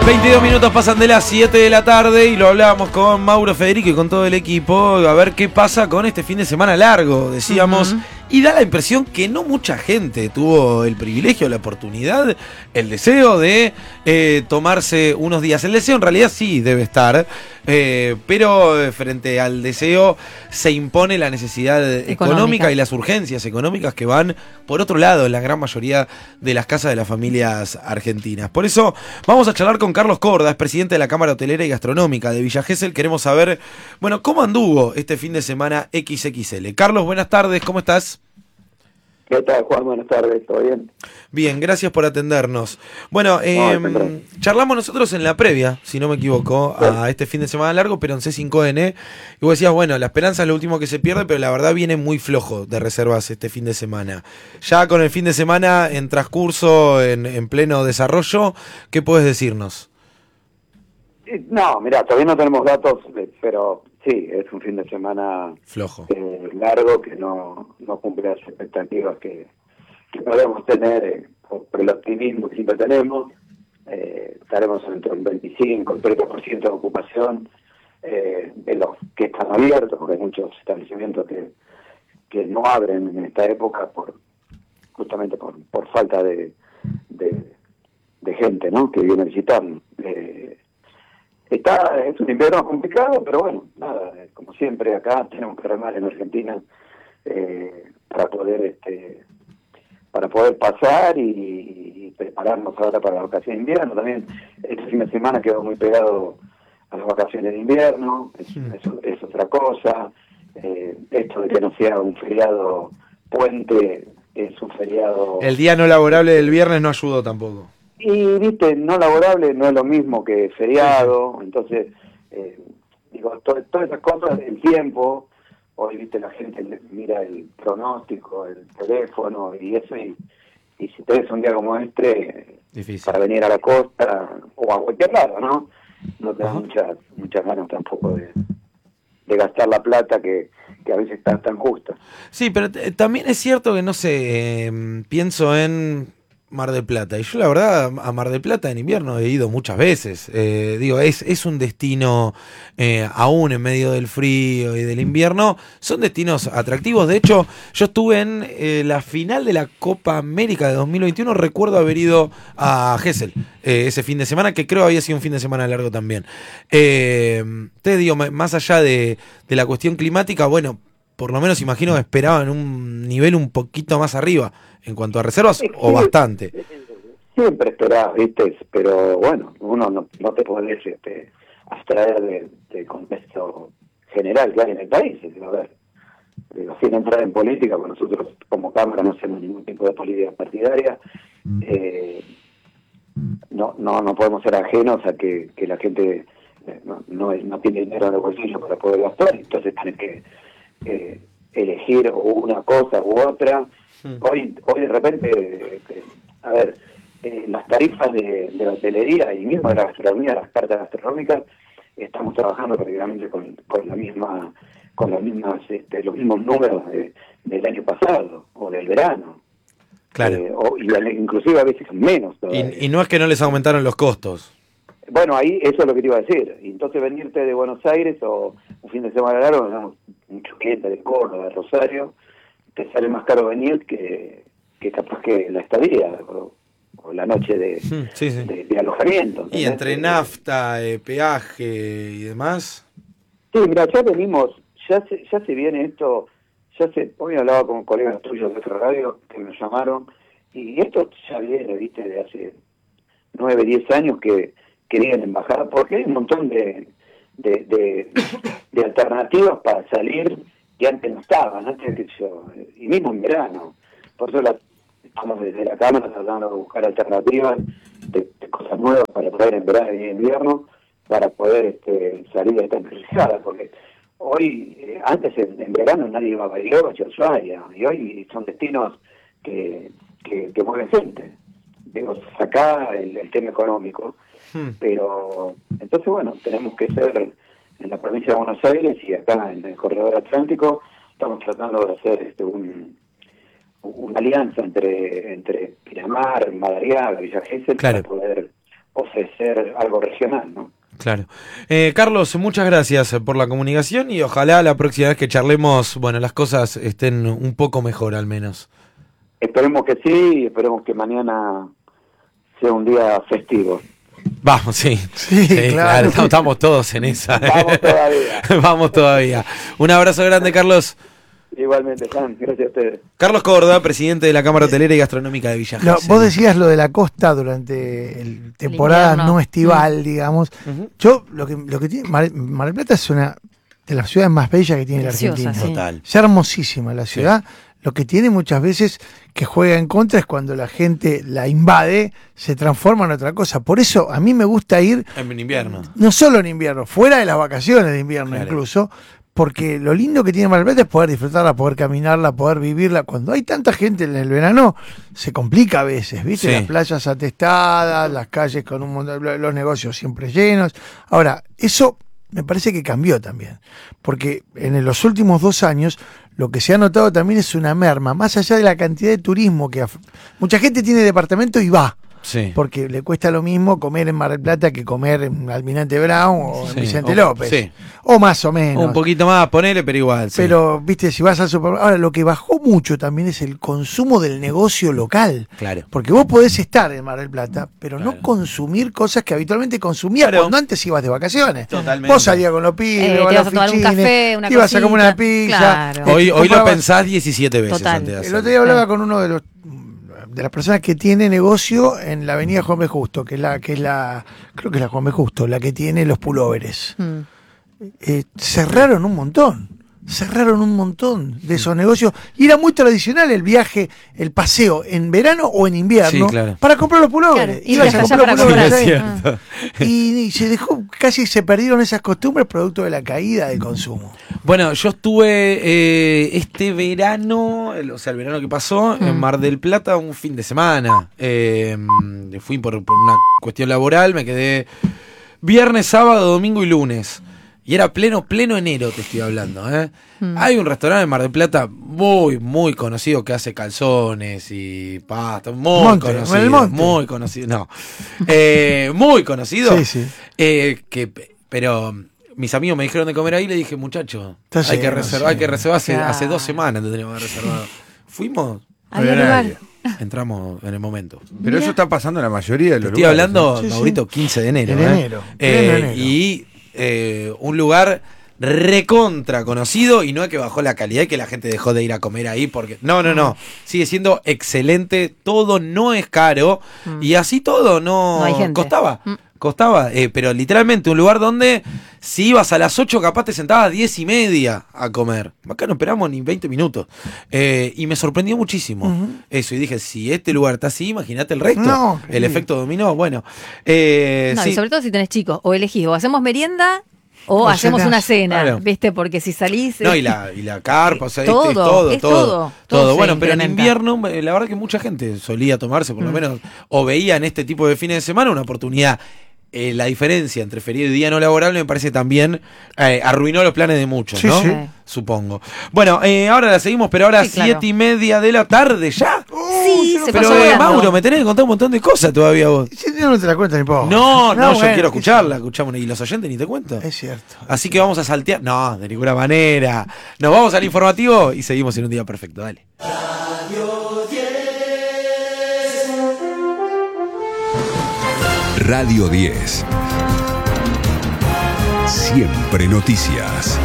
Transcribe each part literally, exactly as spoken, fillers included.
veintidós minutos pasan de las siete de la tarde y lo hablábamos con Mauro Federico y con todo el equipo a ver qué pasa con este fin de semana largo, decíamos, uh-huh. Y da la impresión que no mucha gente tuvo el privilegio, la oportunidad, el deseo de eh, tomarse unos días. El deseo en realidad sí debe estar, eh, pero frente al deseo se impone la necesidad económica. económica y las urgencias económicas que van por otro lado en la gran mayoría de las casas de las familias argentinas. Por eso vamos a charlar con Carlos Corda, es presidente de la Cámara Hotelera y Gastronómica de Villa Gesell. Queremos saber, bueno, ¿cómo anduvo este fin de semana equis equis ele? Carlos, buenas tardes, ¿cómo estás? ¿Qué tal, Juan? Buenas tardes, ¿todo bien? Bien, gracias por atendernos. Bueno, eh, no, charlamos nosotros en la previa, si no me equivoco, sí. a este fin de semana largo, pero en ce cinco ene, y vos decías, bueno, la esperanza es lo último que se pierde, pero la verdad viene muy flojo de reservas este fin de semana. Ya con el fin de semana en transcurso, en, en pleno desarrollo, ¿qué puedes decirnos? No, mirá, todavía no tenemos datos, pero sí, es un fin de semana flojo, eh, largo, que no, no cumple las expectativas que, que podemos tener eh, por, por el optimismo que siempre tenemos. Eh, estaremos entre un veinticinco, un treinta por ciento de ocupación eh, de los que están abiertos, porque hay muchos establecimientos que, que no abren en esta época por justamente por, por falta de, de, de gente, ¿no?, que viene a visitarnos. Eh, Está, es un invierno complicado, pero bueno, nada, como siempre acá tenemos que remar en Argentina eh, para poder este para poder pasar y, y prepararnos ahora para las vacaciones de invierno. También este fin de semana quedó muy pegado a las vacaciones de invierno, es, es, es otra cosa. Eh, esto de que no sea un feriado puente, es un feriado... El día no laborable del viernes no ayudó tampoco. Y, viste, no laborable no es lo mismo que feriado, entonces, eh, digo, to, todas esas cosas, el tiempo, hoy, viste, la gente mira el pronóstico, el teléfono y eso, y, y si tenés un día como este, difícil para venir a la costa, o a cualquier lado, ¿no? No te da muchas, muchas ganas tampoco de, de gastar la plata que, que a veces está tan justa. Sí, pero t- también es cierto que, no sé, eh, pienso en Mar del Plata, y yo la verdad a Mar del Plata en invierno he ido muchas veces, eh, digo, es, es un destino eh, aún en medio del frío y del invierno, son destinos atractivos. De hecho, yo estuve en eh, la final de la Copa América de dos mil veintiuno, recuerdo haber ido a Gesell eh, ese fin de semana, que creo había sido un fin de semana largo también. Eh, te digo, más allá de, de la cuestión climática, bueno, por lo menos imagino que esperaban un nivel un poquito más arriba en cuanto a reservas, sí, o bastante. Siempre esperaba, viste, pero bueno, uno no, no te podés este, abstraer de, del contexto general que hay en el país. A ver, digo, sin entrar en política, porque nosotros como Cámara no hacemos ningún tipo de política partidaria, eh, no, no, no podemos ser ajenos a que, que la gente no, no, es, no tiene dinero en el bolsillo para poder gastar, entonces tienen que Eh, elegir una cosa u otra. Mm. Hoy hoy de repente, eh, a ver, eh, las tarifas de, de la hotelería y mismo de la gastronomía, las cartas gastronómicas, estamos trabajando prácticamente con, con la misma con las mismas este, los mismos números de, del año pasado o del verano. Claro. Eh, o, y inclusive a veces menos todavía. Y, y no es que no les aumentaron los costos. Bueno, ahí eso es lo que te iba a decir. Y entonces venirte de Buenos Aires o un fin de semana largo, digamos, un Chuqueta, de Córdoba, de Rosario, te sale más caro venir que, que capaz que la estadía o, o la noche de, sí, sí. de, de alojamiento. ¿Entendés? Y entre nafta, eh, peaje y demás. Sí, mira, ya venimos, ya se, ya se viene esto, ya se, hoy hablaba con colegas tuyos de otra radio que me llamaron, y esto ya viene, viste, de hace nueve, diez años que querían embajada, porque hay un montón de, de, de, de alternativas para salir que antes no estaban, antes que yo, y mismo en verano. Por eso la, estamos desde la Cámara tratando de buscar alternativas de, de cosas nuevas para poder en verano y en invierno, para poder este, salir de esta encrucijada, porque hoy, eh, antes en, en verano nadie iba a Bariloche o Ushuaia, y hoy son destinos que, que, que mueven gente. Digo, saca el, el tema económico, pero entonces bueno, tenemos que ser en la provincia de Buenos Aires y acá en el corredor atlántico estamos tratando de hacer este un una alianza entre entre Pinamar, Madariaga, Villa Gesell, claro, para poder ofrecer algo regional, ¿no? Claro. Eh, Carlos, muchas gracias por la comunicación y ojalá la próxima vez que charlemos, bueno, las cosas estén un poco mejor al menos. Esperemos que sí, y esperemos que mañana sea un día festivo. Vamos, sí. Sí, Sí, claro. claro, estamos, estamos todos en esa. Vamos todavía. Vamos todavía. Un abrazo grande, Carlos. Igualmente, Juan, gracias a ustedes. Carlos Córdoba, presidente de la Cámara Hotelera y Gastronómica de Villa No, Gesell. vos decías lo de la costa durante el temporada invierno. no estival, digamos. Ujú. Yo, lo que, lo que tiene. Mar, Mar del Plata es una de las ciudades más bellas que tiene Preciosa, la Argentina. sí. Total. Es hermosísima la ciudad. Lo que tiene muchas veces que juega en contra es cuando la gente la invade, se transforma en otra cosa. Por eso a mí me gusta ir, En invierno. no solo en invierno, fuera de las vacaciones de invierno Claro. incluso, porque lo lindo que tiene Mar del Plata es poder disfrutarla, poder caminarla, poder vivirla. Cuando hay tanta gente en el verano, se complica a veces, ¿viste? Sí. Las playas atestadas, las calles con un montón, los negocios siempre llenos. Ahora, eso me parece que cambió también, porque en los últimos dos años lo que se ha notado también es una merma, más allá de la cantidad de turismo que af- mucha gente tiene departamento y va, Sí. porque le cuesta lo mismo comer en Mar del Plata que comer en Almirante Brown o en Sí, Vicente o- López, sí. o más o menos. Un poquito más, ponele, pero igual. Sí. Pero, viste, si vas al supermercado. Ahora, lo que bajó mucho también es el consumo del negocio local. Claro. Porque vos podés estar en Mar del Plata, pero Claro. no consumir cosas que habitualmente consumías Claro. cuando antes ibas de vacaciones. Totalmente. Vos salías con los pibes, Eh, te ibas ibas los a tomar un fichines, café, una te ibas a comer una cosita. pizza. Claro. Hoy, hoy lo comprabas- pensás diecisiete veces Total. antes de El hacerlo. otro día hablaba con uno de los de las personas que tiene negocio en la avenida Juan B. Justo, que es la, que es la, creo que es la Juan B. Justo, la que tiene los pulóveres. Mm. Eh, cerraron un montón, cerraron un montón de esos negocios y era muy tradicional el viaje, el paseo en verano o en invierno Sí, claro. para comprar los pulóveres. Claro, ir Ibas hasta a allá comprar para pulóveres comprar. ahí. Sí, es cierto. y, y se dejó, casi se perdieron esas costumbres producto de la caída del consumo. Bueno, yo estuve eh, este verano, el- o sea, el verano que pasó, en Mm. Mar del Plata un fin de semana. Eh, fui por, por una cuestión laboral, me quedé viernes, sábado, domingo y lunes. Y era pleno, pleno enero, te estoy hablando. ¿eh? Mm. Hay un restaurante en Mar del Plata muy, muy conocido que hace calzones y pasta. Muy Monte, conocido. en el Monte. Muy conocido. No. Eh, muy conocido. Sí, sí. Eh, que, pero mis amigos me dijeron de comer ahí y le dije, muchacho, Está hay que lleno, reservar, hay sí. que reservar hace, Claro. hace dos semanas tendríamos que haber reservado. Fuimos, Había no había lugar. nadie. Entramos en el momento. Pero Mira. eso está pasando en la mayoría de Te los estoy lugares, hablando, Sí, sí. Maurito, quince de enero. En ¿eh? enero, Eh, pleno enero. Y eh, un lugar recontra conocido y no es que bajó la calidad y que la gente dejó de ir a comer ahí porque no, no, no, sigue siendo excelente, todo no es caro Mm. y así todo no, No hay gente. costaba, Mm. costaba, eh, pero literalmente un lugar donde si ibas a las ocho capaz te sentabas a diez y media a comer, acá no esperamos ni veinte minutos eh, y me sorprendió muchísimo Ujú. eso y dije, si este lugar está así, imagínate el resto, No, el sí. efecto dominó, bueno, eh, No, sí. y sobre todo si tenés chicos, o elegís, o hacemos merienda o O hacemos cenás. una cena, Claro. ¿viste? Porque si salís... No, eh, y la, y la carpa, o sea, Todo, este es todo, es todo, todo, todo. todo se Bueno, pero en incrementa. invierno, eh, la verdad que mucha gente solía tomarse, por lo Mm. menos, o veía en este tipo de fines de semana una oportunidad. Eh, la diferencia entre feriado y día no laborable me parece también eh, arruinó los planes de muchos, Sí, ¿no? sí. Bueno, Bueno, eh, ahora la seguimos, pero ahora Sí, claro. siete y media de la tarde ya. Sí, se Pero pasó eh, volando. Mauro, me tenés que contar un montón de cosas todavía vos. Si no te la cuento ni poco. No, no, yo bueno, quiero qué escucharla, escuchamos, y los oyentes ni te cuento. sé. Es cierto. Así que vamos a saltear. No, de ninguna manera. Nos vamos al informativo y seguimos en un día perfecto. Dale. Radio diez. Siempre noticias.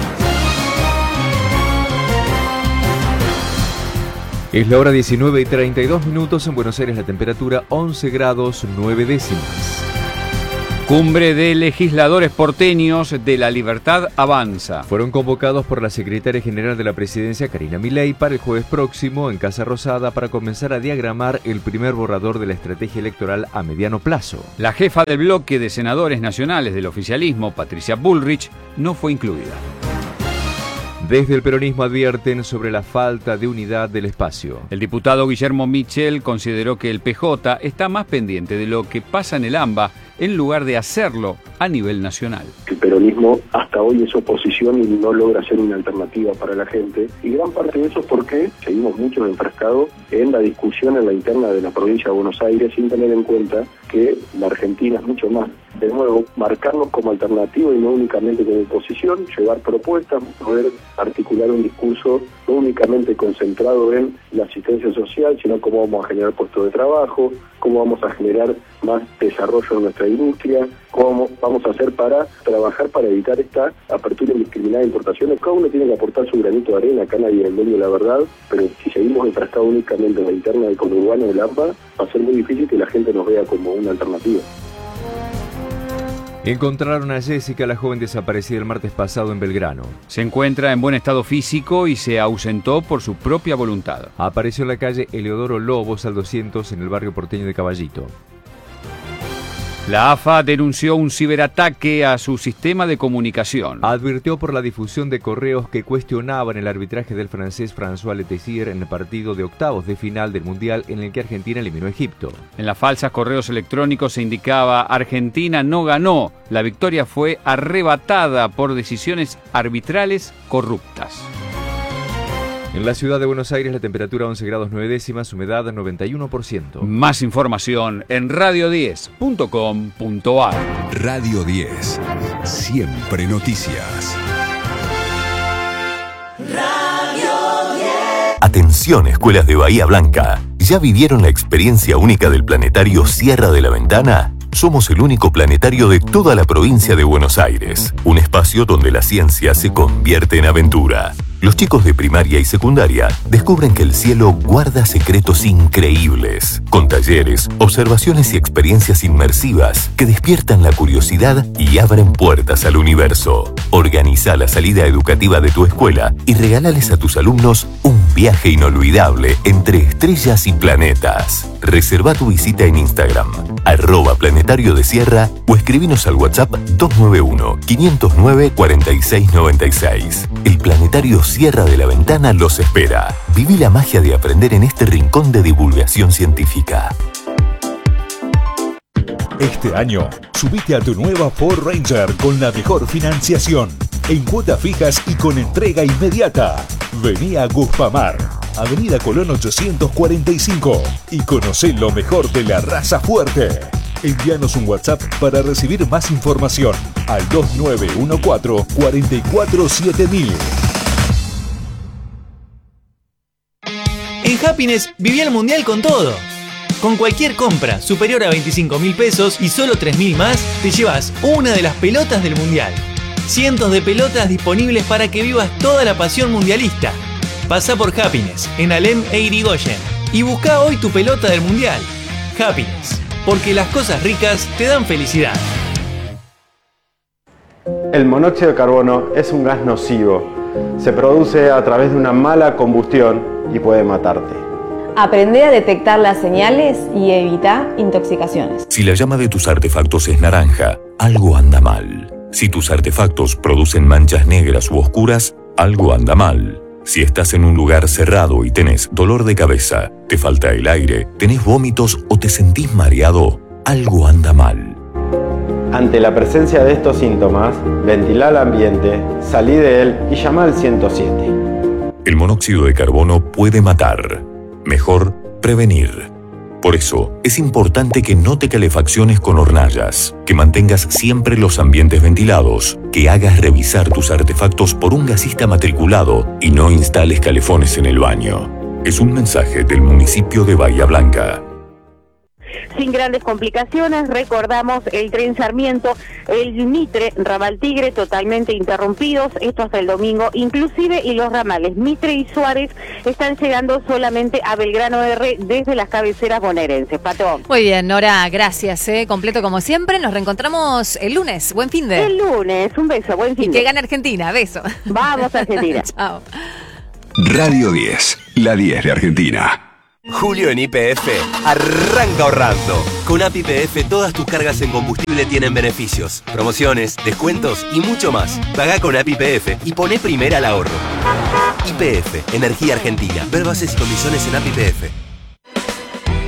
Es la hora diecinueve y treinta y dos minutos. En Buenos Aires la temperatura once grados nueve décimas. Cumbre de legisladores porteños de La Libertad avanza. Fueron convocados por la secretaria general de la presidencia, Karina Milei, para el jueves próximo en Casa Rosada para comenzar a diagramar el primer borrador de la estrategia electoral a mediano plazo. La jefa del bloque de senadores nacionales del oficialismo, Patricia Bullrich, no fue incluida. Desde el peronismo advierten sobre la falta de unidad del espacio. El diputado Guillermo Michel consideró que el P J está más pendiente de lo que pasa en el AMBA en lugar de hacerlo a nivel nacional. El peronismo hasta hoy es oposición y no logra ser una alternativa para la gente. Y gran parte de eso es porque seguimos mucho enfrascados en la discusión en la interna de la provincia de Buenos Aires sin tener en cuenta que la Argentina es mucho más. De nuevo, marcarnos como alternativa y no únicamente como oposición, llevar propuestas, poder articular un discurso no únicamente concentrado en la asistencia social, sino cómo vamos a generar puestos de trabajo, cómo vamos a generar más desarrollo en nuestra industria, cómo vamos a hacer para trabajar para evitar esta apertura indiscriminada de importaciones. Cada uno tiene que aportar su granito de arena, acá nadie es el dueño de la verdad, pero si seguimos enfrascados únicamente en la interna del conurbano del AMBA, va a ser muy difícil que la gente nos vea como una alternativa. Encontraron a Jessica, la joven desaparecida el martes pasado en Belgrano. Se encuentra en buen estado físico y se ausentó por su propia voluntad. Apareció en la calle Eleodoro Lobos al doscientos en el barrio porteño de Caballito. La A F A denunció un ciberataque a su sistema de comunicación. Advirtió por la difusión de correos que cuestionaban el arbitraje del francés François Letessier en el partido de octavos de final del Mundial en el que Argentina eliminó a Egipto. En las falsas correos electrónicos se indicaba Argentina no ganó. La victoria fue arrebatada por decisiones arbitrales corruptas. En la ciudad de Buenos Aires la temperatura once grados nueve décimas, humedad noventa y uno por ciento. Más información en radio diez punto com punto a r. Radio diez. Siempre noticias. Radio diez. Atención, escuelas de Bahía Blanca. ¿Ya vivieron la experiencia única del planetario Sierra de la Ventana? Somos el único planetario de toda la provincia de Buenos Aires. Un espacio donde la ciencia se convierte en aventura. Los chicos de primaria y secundaria descubren que el cielo guarda secretos increíbles, con talleres, observaciones y experiencias inmersivas que despiertan la curiosidad y abren puertas al universo. Organiza la salida educativa de tu escuela y regálales a tus alumnos un viaje inolvidable entre estrellas y planetas. Reserva tu visita en Instagram, arroba planetario de Sierra, o escribinos al WhatsApp dos nueve uno, quinientos nueve, cuarenta y seis noventa y seis. El planetario Sierra de la Ventana los espera. Viví la magia de aprender en este rincón de divulgación científica. Este año, subite a tu nueva Ford Ranger con la mejor financiación, en cuotas fijas y con entrega inmediata. Vení a Guspamar, Avenida Colón ochocientos cuarenta y cinco, y conocé lo mejor de la raza fuerte. Envíanos un WhatsApp para recibir más información al dos nueve uno cuatro, cuatro cuatro siete mil. En Happiness viví el mundial con todo. Con cualquier compra superior a veinticinco mil pesos y solo tres mil más, te llevas una de las pelotas del mundial. Cientos de pelotas disponibles para que vivas toda la pasión mundialista. Pasá por Happiness en Alem e Irigoyen y buscá hoy tu pelota del mundial. Happiness, porque las cosas ricas te dan felicidad. El monóxido de carbono es un gas nocivo. Se produce a través de una mala combustión y puede matarte. Aprende a detectar las señales y evita intoxicaciones. Si la llama de tus artefactos es naranja, algo anda mal. Si tus artefactos producen manchas negras u oscuras, algo anda mal. Si estás en un lugar cerrado y tenés dolor de cabeza, te falta el aire, tenés vómitos o te sentís mareado, algo anda mal. Ante la presencia de estos síntomas, ventila el ambiente, salí de él y llama al ciento siete. El monóxido de carbono puede matar. Mejor prevenir. Por eso, es importante que no te calefacciones con hornallas, que mantengas siempre los ambientes ventilados, que hagas revisar tus artefactos por un gasista matriculado y no instales calefones en el baño. Es un mensaje del municipio de Bahía Blanca. Sin grandes complicaciones, recordamos el tren Sarmiento, el Mitre, Ramal Tigre, totalmente interrumpidos, esto hasta el domingo, inclusive, y los ramales Mitre y Suárez están llegando solamente a Belgrano R desde las cabeceras bonaerenses. Pato. Muy bien, Nora, gracias, eh, completo como siempre, nos reencontramos el lunes, buen fin de... El lunes, un beso, buen fin y de... que gane Argentina, beso. Vamos Argentina. Chao. Radio diez, la diez de Argentina. Julio en Y P F arranca ahorrando. Con A P I P F todas tus cargas en combustible tienen beneficios, promociones, descuentos y mucho más. Pagá con A P I P F y poné primera al ahorro. Y P F, Energía Argentina. Ver bases y condiciones en A P I P F.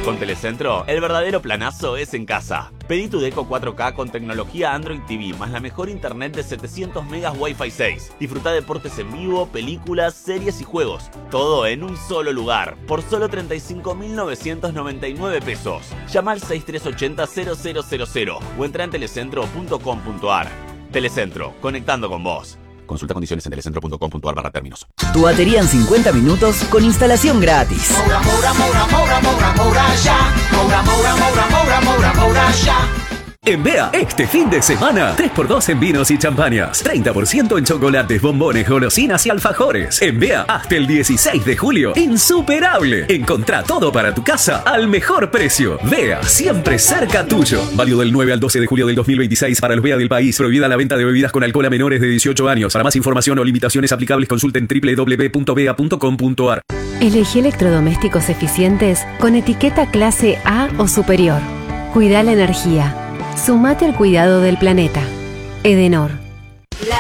Con Telecentro, el verdadero planazo es en casa. Pedí tu Deco cuatro K con tecnología Android T V más la mejor internet de setecientos megas Wi-Fi seis. Disfruta deportes en vivo, películas, series y juegos. Todo en un solo lugar, por solo treinta y cinco mil novecientos noventa y nueve pesos. Llama al seis tres ocho cero cero cero cero cero o entra en telecentro punto com punto ar. Telecentro, conectando con vos. Consulta condiciones en telecentro punto com punto ar barra términos. Tu batería en cincuenta minutos con instalación gratis. Moura, Moura, Moura, Moura, Moura, Moura, ya. Moura, Moura, Moura, Moura, Moura, Moura, ya. En Bea, este fin de semana, tres por dos en vinos y champañas, treinta por ciento en chocolates, bombones, golosinas y alfajores. En Bea, hasta el dieciséis de julio, insuperable. Encontrá todo para tu casa al mejor precio. Bea, siempre cerca tuyo. Válido del nueve al doce de julio del dos mil veintiséis para los Bea del país. Prohibida la venta de bebidas con alcohol a menores de dieciocho años. Para más información o limitaciones aplicables, consulten doble u doble u doble u punto bea punto com punto ar. Elegí electrodomésticos eficientes con etiqueta clase A o superior. Cuida la energía. Sumate al cuidado del planeta. Edenor.